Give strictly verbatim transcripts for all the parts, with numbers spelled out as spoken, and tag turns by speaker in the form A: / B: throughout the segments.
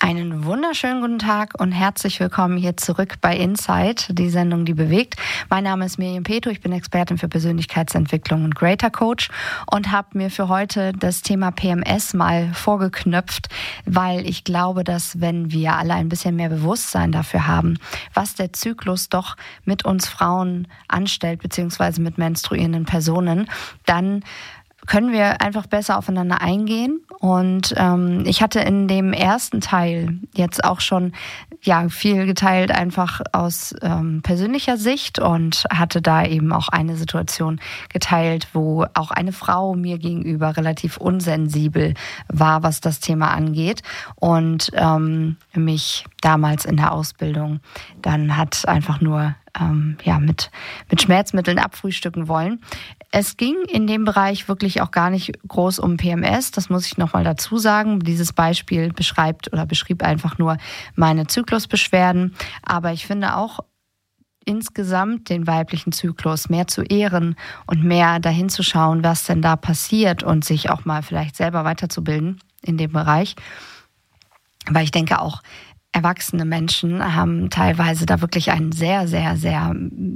A: Einen wunderschönen guten Tag und herzlich willkommen hier zurück bei Insight, die Sendung, die bewegt. Mein Name ist Miriam Peto, ich bin Expertin für Persönlichkeitsentwicklung und Greater Coach und habe mir für heute das Thema P M S mal vorgeknöpft, weil ich glaube, dass wenn wir alle ein bisschen mehr Bewusstsein dafür haben, was der Zyklus doch mit uns Frauen anstellt, beziehungsweise mit menstruierenden Personen, dann können wir einfach besser aufeinander eingehen. Und ähm, ich hatte in dem ersten Teil jetzt auch schon ja viel geteilt, einfach aus ähm, persönlicher Sicht, und hatte da eben auch eine Situation geteilt, wo auch eine Frau mir gegenüber relativ unsensibel war, was das Thema angeht, und ähm, mich damals in der Ausbildung dann hat einfach nur ähm, ja mit mit Schmerzmitteln abfrühstücken wollen. Es ging in dem Bereich wirklich auch gar nicht groß um P M S, das muss ich nochmal dazu sagen. Dieses Beispiel beschreibt oder beschrieb einfach nur meine Zyklusbeschwerden. Aber ich finde auch insgesamt den weiblichen Zyklus mehr zu ehren und mehr dahin zu schauen, was denn da passiert, und sich auch mal vielleicht selber weiterzubilden in dem Bereich. Weil ich denke auch, erwachsene Menschen haben teilweise da wirklich ein sehr, sehr, sehr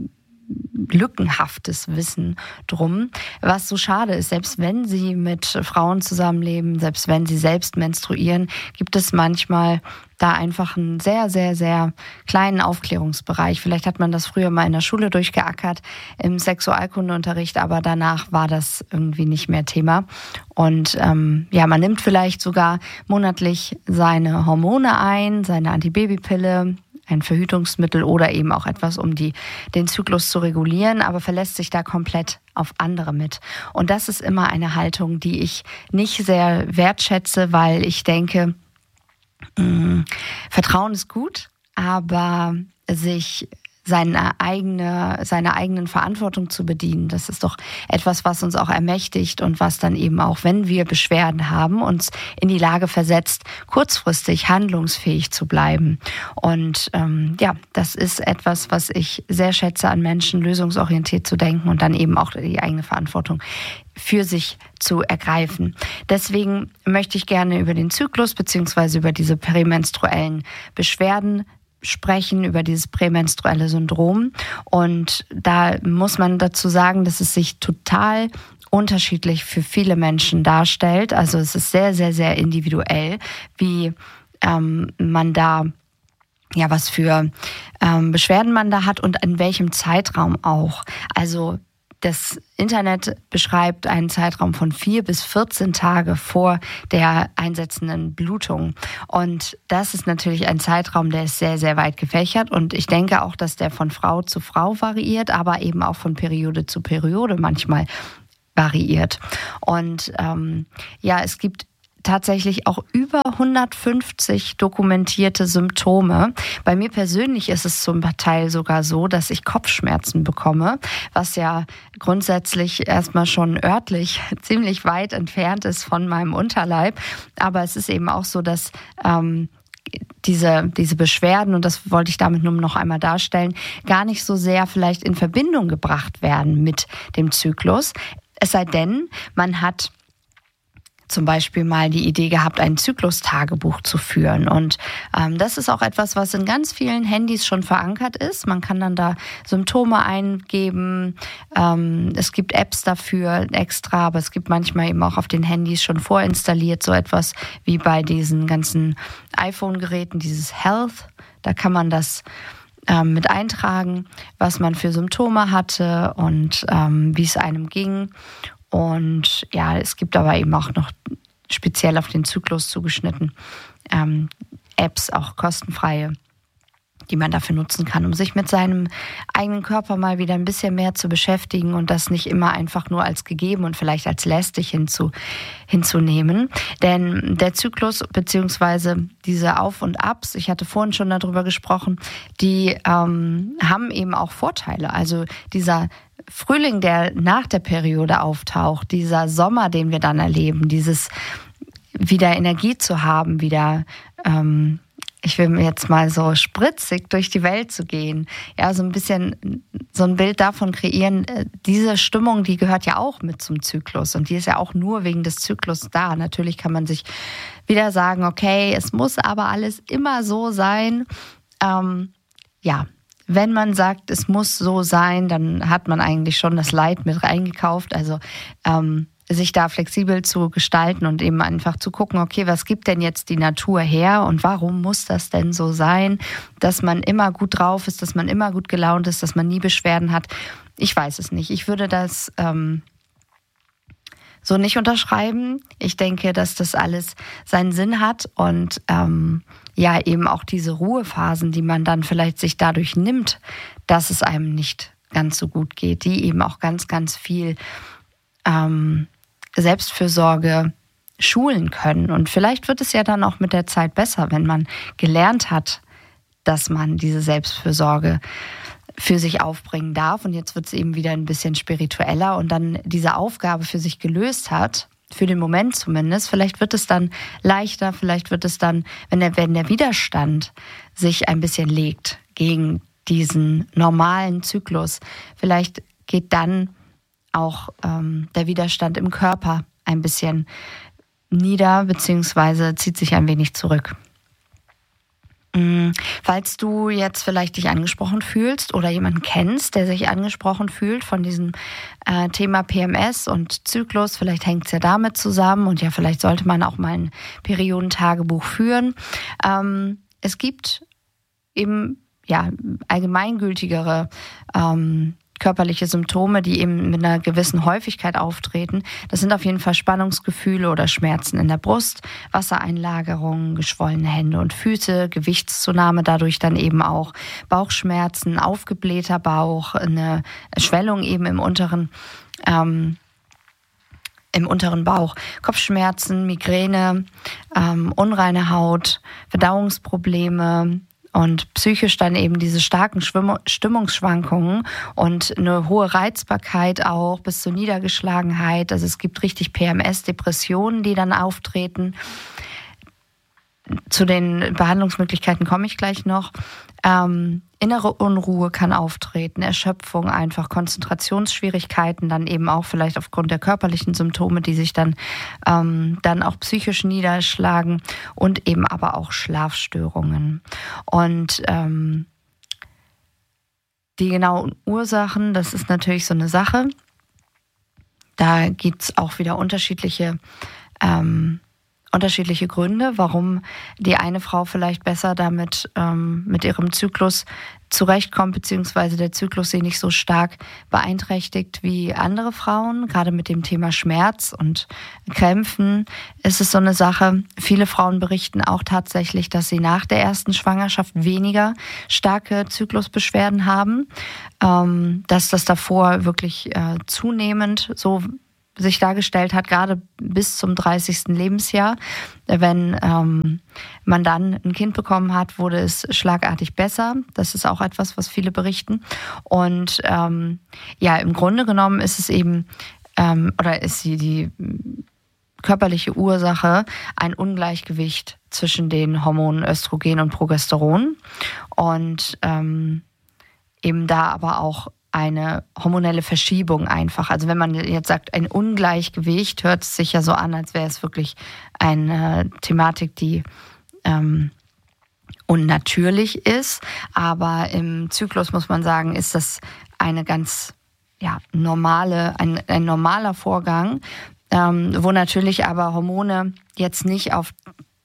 A: lückenhaftes Wissen drum, was so schade ist. Selbst wenn sie mit Frauen zusammenleben, selbst wenn sie selbst menstruieren, gibt es manchmal da einfach einen sehr, sehr, sehr kleinen Aufklärungsbereich. Vielleicht hat man das früher mal in der Schule durchgeackert, im Sexualkundeunterricht, aber danach war das irgendwie nicht mehr Thema. Und ähm, ja, man nimmt vielleicht sogar monatlich seine Hormone ein, seine Antibabypille, ein Verhütungsmittel oder eben auch etwas, um die, den Zyklus zu regulieren, aber verlässt sich da komplett auf andere mit. Und das ist immer eine Haltung, die ich nicht sehr wertschätze, weil ich denke, mh, Vertrauen ist gut, aber sich seine eigene, seine eigenen Verantwortung zu bedienen, das ist doch etwas, was uns auch ermächtigt und was dann eben auch, wenn wir Beschwerden haben, uns in die Lage versetzt, kurzfristig handlungsfähig zu bleiben. Und ähm, ja, das ist etwas, was ich sehr schätze an Menschen, lösungsorientiert zu denken und dann eben auch die eigene Verantwortung für sich zu ergreifen. Deswegen möchte ich gerne über den Zyklus beziehungsweise über diese prämenstruellen Beschwerden sprechen, über dieses prämenstruelle Syndrom. Und da muss man dazu sagen, dass es sich total unterschiedlich für viele Menschen darstellt. Also es ist sehr, sehr, sehr individuell, wie ähm, man da, ja, was für ähm, Beschwerden man da hat und in welchem Zeitraum auch. Also das Internet beschreibt einen Zeitraum von vier bis vierzehn Tage vor der einsetzenden Blutung. Und das ist natürlich ein Zeitraum, der ist sehr, sehr weit gefächert. Und ich denke auch, dass der von Frau zu Frau variiert, aber eben auch von Periode zu Periode manchmal variiert. Und ähm, ja, es gibt tatsächlich auch über hundertfünfzig dokumentierte Symptome. Bei mir persönlich ist es zum Teil sogar so, dass ich Kopfschmerzen bekomme, was ja grundsätzlich erstmal schon örtlich ziemlich weit entfernt ist von meinem Unterleib. Aber es ist eben auch so, dass ähm, diese, diese Beschwerden, und das wollte ich damit nur noch einmal darstellen, gar nicht so sehr vielleicht in Verbindung gebracht werden mit dem Zyklus. Es sei denn, man hat zum Beispiel mal die Idee gehabt, ein Zyklustagebuch zu führen. Und ähm, das ist auch etwas, was in ganz vielen Handys schon verankert ist. Man kann dann da Symptome eingeben. Ähm, es gibt Apps dafür extra, aber es gibt manchmal eben auch auf den Handys schon vorinstalliert so etwas wie bei diesen ganzen iPhone-Geräten, dieses Health. Da kann man das ähm, mit eintragen, was man für Symptome hatte und ähm, wie es einem ging. Und ja, es gibt aber eben auch noch speziell auf den Zyklus zugeschnitten ähm, Apps, auch kostenfreie, die man dafür nutzen kann, um sich mit seinem eigenen Körper mal wieder ein bisschen mehr zu beschäftigen und das nicht immer einfach nur als gegeben und vielleicht als lästig hinzu, hinzunehmen. Denn der Zyklus beziehungsweise diese Auf- und Abs, ich hatte vorhin schon darüber gesprochen, die ähm, haben eben auch Vorteile. Also dieser Frühling, der nach der Periode auftaucht, dieser Sommer, den wir dann erleben, dieses wieder Energie zu haben, wieder ähm, ich will mir jetzt mal so spritzig durch die Welt zu gehen. Ja, so ein bisschen so ein Bild davon kreieren. Diese Stimmung, die gehört ja auch mit zum Zyklus und die ist ja auch nur wegen des Zyklus da. Natürlich kann man sich wieder sagen, okay, es muss aber alles immer so sein. Ähm, ja, wenn man sagt, es muss so sein, dann hat man eigentlich schon das Leid mit reingekauft. Also ähm, sich da flexibel zu gestalten und eben einfach zu gucken, okay, was gibt denn jetzt die Natur her und warum muss das denn so sein, dass man immer gut drauf ist, dass man immer gut gelaunt ist, dass man nie Beschwerden hat. Ich weiß es nicht. Ich würde das ähm, so nicht unterschreiben. Ich denke, dass das alles seinen Sinn hat und ähm, ja, eben auch diese Ruhephasen, die man dann vielleicht sich dadurch nimmt, dass es einem nicht ganz so gut geht, die eben auch ganz, ganz viel ähm, Selbstfürsorge schulen können. Und vielleicht wird es ja dann auch mit der Zeit besser, wenn man gelernt hat, dass man diese Selbstfürsorge für sich aufbringen darf. Und jetzt wird es eben wieder ein bisschen spiritueller und dann diese Aufgabe für sich gelöst hat, für den Moment zumindest. Vielleicht wird es dann leichter, vielleicht wird es dann, wenn der, wenn der Widerstand sich ein bisschen legt gegen diesen normalen Zyklus, vielleicht geht dann auch ähm, der Widerstand im Körper ein bisschen nieder, beziehungsweise zieht sich ein wenig zurück. Mhm. Falls du jetzt vielleicht dich angesprochen fühlst oder jemanden kennst, der sich angesprochen fühlt von diesem äh, Thema P M S und Zyklus, vielleicht hängt es ja damit zusammen und ja, vielleicht sollte man auch mal ein Periodentagebuch führen. Ähm, es gibt eben ja allgemeingültigere ähm, körperliche Symptome, die eben mit einer gewissen Häufigkeit auftreten. Das sind auf jeden Fall Spannungsgefühle oder Schmerzen in der Brust, Wassereinlagerungen, geschwollene Hände und Füße, Gewichtszunahme, dadurch dann eben auch Bauchschmerzen, aufgeblähter Bauch, eine Schwellung eben im unteren, ähm, im unteren Bauch, Kopfschmerzen, Migräne, ähm, unreine Haut, Verdauungsprobleme, und psychisch dann eben diese starken Stimmungsschwankungen und eine hohe Reizbarkeit auch bis zur Niedergeschlagenheit. Also es gibt richtig P M S-Depressionen, die dann auftreten. Zu den Behandlungsmöglichkeiten komme ich gleich noch. Ähm, innere Unruhe kann auftreten, Erschöpfung, einfach Konzentrationsschwierigkeiten, dann eben auch vielleicht aufgrund der körperlichen Symptome, die sich dann, ähm, dann auch psychisch niederschlagen und eben aber auch Schlafstörungen. Und ähm, die genauen Ursachen, das ist natürlich so eine Sache. Da gibt es auch wieder unterschiedliche ähm, unterschiedliche Gründe, warum die eine Frau vielleicht besser damit ähm, mit ihrem Zyklus zurechtkommt, beziehungsweise der Zyklus sie nicht so stark beeinträchtigt wie andere Frauen. Gerade mit dem Thema Schmerz und Krämpfen ist es so eine Sache. Viele Frauen berichten auch tatsächlich, dass sie nach der ersten Schwangerschaft weniger starke Zyklusbeschwerden haben, ähm, dass das davor wirklich äh, zunehmend so sich dargestellt hat, gerade bis zum dreißigsten Lebensjahr. Wenn ähm, man dann ein Kind bekommen hat, wurde es schlagartig besser. Das ist auch etwas, was viele berichten. Und ähm, ja, im Grunde genommen ist es eben, ähm, oder ist sie die körperliche Ursache ein Ungleichgewicht zwischen den Hormonen Östrogen und Progesteron. Und ähm, eben da aber auch eine hormonelle Verschiebung einfach. Also wenn man jetzt sagt, ein Ungleichgewicht, hört es sich ja so an, als wäre es wirklich eine Thematik, die ähm, unnatürlich ist. Aber im Zyklus muss man sagen, ist das eine ganz ja, normale, ein, ein normaler Vorgang, ähm, wo natürlich aber Hormone jetzt nicht auf,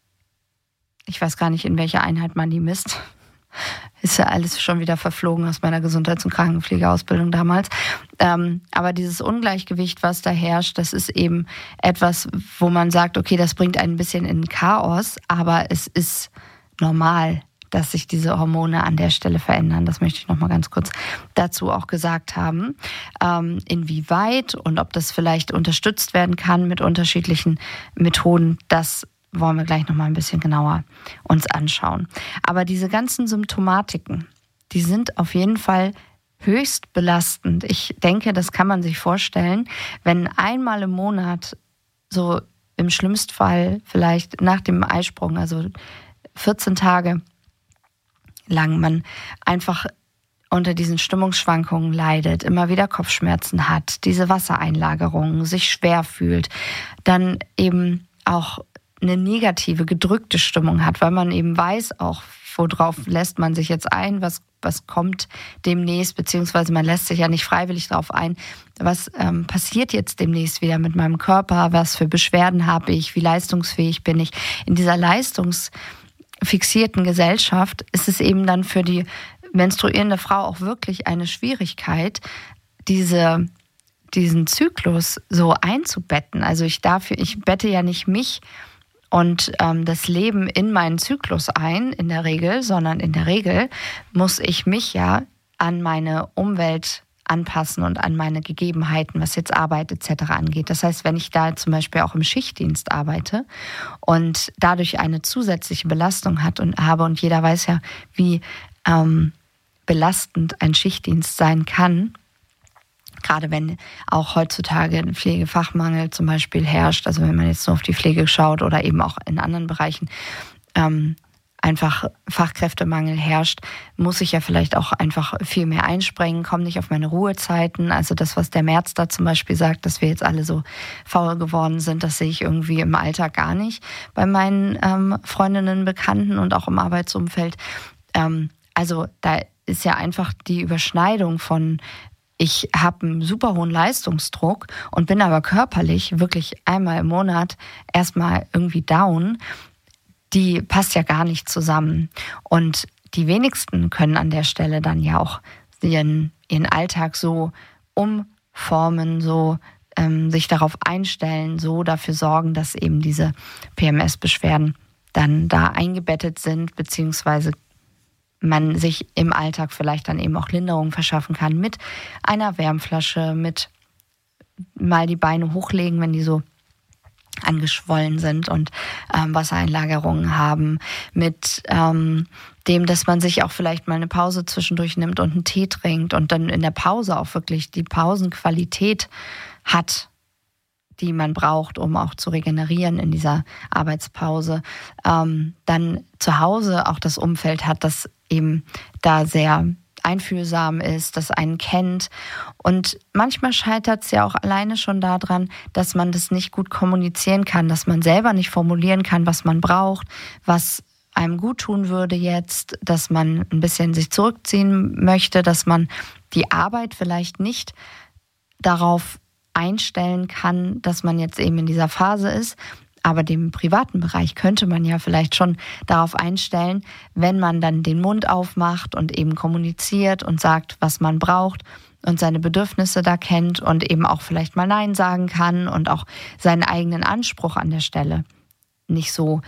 A: ich weiß gar nicht, in welcher Einheit man die misst. Ist ja alles schon wieder verflogen aus meiner Gesundheits- und Krankenpflegeausbildung damals. Ähm, aber dieses Ungleichgewicht, was da herrscht, das ist eben etwas, wo man sagt, okay, das bringt ein bisschen in Chaos, aber es ist normal, dass sich diese Hormone an der Stelle verändern. Das möchte ich noch mal ganz kurz dazu auch gesagt haben. Ähm, inwieweit und ob das vielleicht unterstützt werden kann mit unterschiedlichen Methoden, das wollen wir gleich noch mal ein bisschen genauer uns anschauen. Aber diese ganzen Symptomatiken, die sind auf jeden Fall höchst belastend. Ich denke, das kann man sich vorstellen, wenn einmal im Monat, so im schlimmsten Fall vielleicht nach dem Eisprung, also vierzehn Tage lang man einfach unter diesen Stimmungsschwankungen leidet, immer wieder Kopfschmerzen hat, diese Wassereinlagerung, sich schwer fühlt, dann eben auch eine negative, gedrückte Stimmung hat, weil man eben weiß auch, worauf lässt man sich jetzt ein, was, was kommt demnächst, beziehungsweise man lässt sich ja nicht freiwillig darauf ein, was ähm, passiert jetzt demnächst wieder mit meinem Körper, was für Beschwerden habe ich, wie leistungsfähig bin ich. In dieser leistungsfixierten Gesellschaft ist es eben dann für die menstruierende Frau auch wirklich eine Schwierigkeit, diese, diesen Zyklus so einzubetten. Also ich darf, ich bette ja nicht mich und ähm, das Leben in meinen Zyklus ein, in der Regel, sondern in der Regel muss ich mich ja an meine Umwelt anpassen und an meine Gegebenheiten, was jetzt Arbeit et cetera angeht. Das heißt, wenn ich da zum Beispiel auch im Schichtdienst arbeite und dadurch eine zusätzliche Belastung hat und habe, und jeder weiß ja, wie ähm, belastend ein Schichtdienst sein kann, gerade wenn auch heutzutage ein Pflegefachmangel zum Beispiel herrscht, also wenn man jetzt nur auf die Pflege schaut oder eben auch in anderen Bereichen ähm, einfach Fachkräftemangel herrscht, muss ich ja vielleicht auch einfach viel mehr einspringen, komme nicht auf meine Ruhezeiten. Also das, was der Merz da zum Beispiel sagt, dass wir jetzt alle so faul geworden sind, das sehe ich irgendwie im Alltag gar nicht bei meinen ähm, Freundinnen, Bekannten und auch im Arbeitsumfeld. Ähm, also da ist ja einfach die Überschneidung von, ich habe einen super hohen Leistungsdruck und bin aber körperlich wirklich einmal im Monat erstmal irgendwie down, die passt ja gar nicht zusammen. Und die wenigsten können an der Stelle dann ja auch ihren, ihren Alltag so umformen, so ähm, sich darauf einstellen, so dafür sorgen, dass eben diese P M S-Beschwerden dann da eingebettet sind, beziehungsweise man sich im Alltag vielleicht dann eben auch Linderung verschaffen kann mit einer Wärmflasche, mit mal die Beine hochlegen, wenn die so angeschwollen sind und ähm, Wassereinlagerungen haben, mit ähm, dem, dass man sich auch vielleicht mal eine Pause zwischendurch nimmt und einen Tee trinkt und dann in der Pause auch wirklich die Pausenqualität hat, die man braucht, um auch zu regenerieren in dieser Arbeitspause. Ähm, dann zu Hause auch das Umfeld hat, das eben da sehr einfühlsam ist, das einen kennt. Und manchmal scheitert es ja auch alleine schon daran, dass man das nicht gut kommunizieren kann, dass man selber nicht formulieren kann, was man braucht, was einem gut tun würde jetzt, dass man ein bisschen sich zurückziehen möchte, dass man die Arbeit vielleicht nicht darauf einstellen kann, dass man jetzt eben in dieser Phase ist. Aber den privaten Bereich könnte man ja vielleicht schon darauf einstellen, wenn man dann den Mund aufmacht und eben kommuniziert und sagt, was man braucht und seine Bedürfnisse da kennt und eben auch vielleicht mal Nein sagen kann und auch seinen eigenen Anspruch an der Stelle nicht so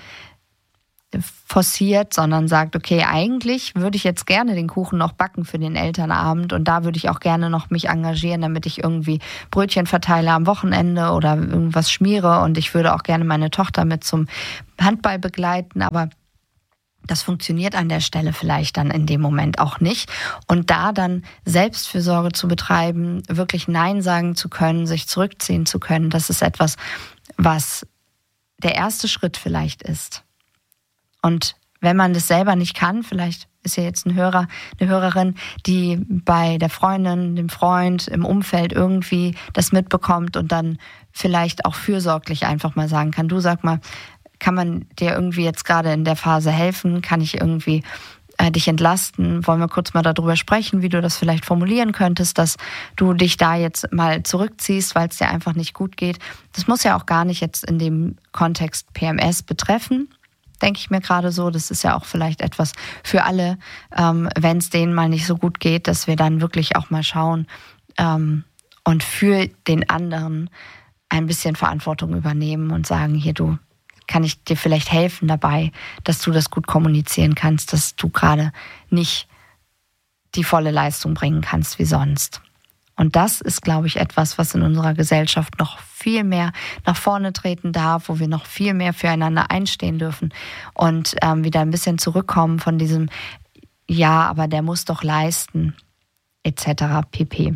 A: forciert, sondern sagt, okay, eigentlich würde ich jetzt gerne den Kuchen noch backen für den Elternabend und da würde ich auch gerne noch mich engagieren, damit ich irgendwie Brötchen verteile am Wochenende oder irgendwas schmiere und ich würde auch gerne meine Tochter mit zum Handball begleiten, aber das funktioniert an der Stelle vielleicht dann in dem Moment auch nicht. Und da dann Selbstfürsorge zu betreiben, wirklich Nein sagen zu können, sich zurückziehen zu können, das ist etwas, was der erste Schritt vielleicht ist. Und wenn man das selber nicht kann, vielleicht ist ja jetzt ein Hörer, eine Hörerin, die bei der Freundin, dem Freund, im Umfeld irgendwie das mitbekommt und dann vielleicht auch fürsorglich einfach mal sagen kann, du sag mal, kann man dir irgendwie jetzt gerade in der Phase helfen? Kann ich irgendwie äh, dich entlasten? Wollen wir kurz mal darüber sprechen, wie du das vielleicht formulieren könntest, dass du dich da jetzt mal zurückziehst, weil es dir einfach nicht gut geht. Das muss ja auch gar nicht jetzt in dem Kontext P M S betreffen, denke ich mir gerade so. Das ist ja auch vielleicht etwas für alle, ähm, wenn es denen mal nicht so gut geht, dass wir dann wirklich auch mal schauen ähm, und für den anderen ein bisschen Verantwortung übernehmen und sagen, hier, du, kann ich dir vielleicht helfen dabei, dass du das gut kommunizieren kannst, dass du gerade nicht die volle Leistung bringen kannst wie sonst. Und das ist, glaube ich, etwas, was in unserer Gesellschaft noch viel mehr nach vorne treten darf, wo wir noch viel mehr füreinander einstehen dürfen und ähm, wieder ein bisschen zurückkommen von diesem, ja, aber der muss doch leisten, et cetera pp.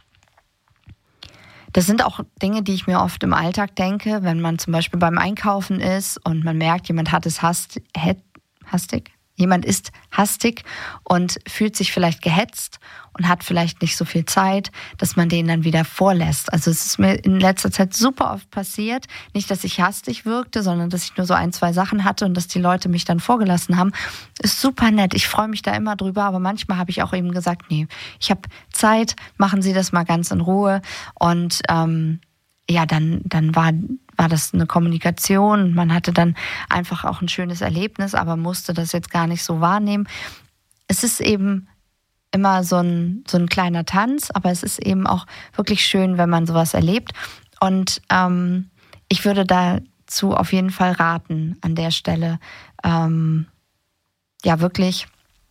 A: Das sind auch Dinge, die ich mir oft im Alltag denke, wenn man zum Beispiel beim Einkaufen ist und man merkt, jemand hat es Hast, hastig. Jemand ist hastig und fühlt sich vielleicht gehetzt und hat vielleicht nicht so viel Zeit, dass man den dann wieder vorlässt. Also es ist mir in letzter Zeit super oft passiert. Nicht, dass ich hastig wirkte, sondern dass ich nur so ein, zwei Sachen hatte und dass die Leute mich dann vorgelassen haben. Ist super nett. Ich freue mich da immer drüber, aber manchmal habe ich auch eben gesagt, nee, ich habe Zeit, machen Sie das mal ganz in Ruhe. Und ähm, ja, dann, dann war, war das eine Kommunikation. Man hatte dann einfach auch ein schönes Erlebnis, aber musste das jetzt gar nicht so wahrnehmen. Es ist eben immer so ein, so ein kleiner Tanz, aber es ist eben auch wirklich schön, wenn man sowas erlebt. Und ähm, ich würde dazu auf jeden Fall raten, an der Stelle, ähm, ja wirklich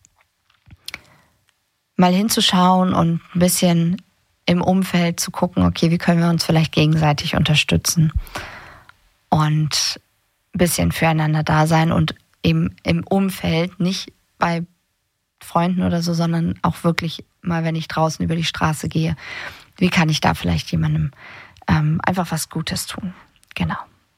A: mal hinzuschauen und ein bisschen im Umfeld zu gucken, okay, wie können wir uns vielleicht gegenseitig unterstützen und ein bisschen füreinander da sein und eben im Umfeld, nicht bei Freunden oder so, sondern auch wirklich mal, wenn ich draußen über die Straße gehe, wie kann ich da vielleicht jemandem ähm, einfach was Gutes tun. Genau.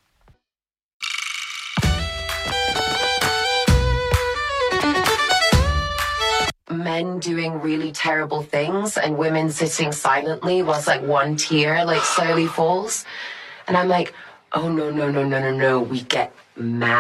B: Men doing really terrible things and women sitting silently whilst like one tear like slowly falls. And I'm like, oh no, no, no, no, no, no, we get mad.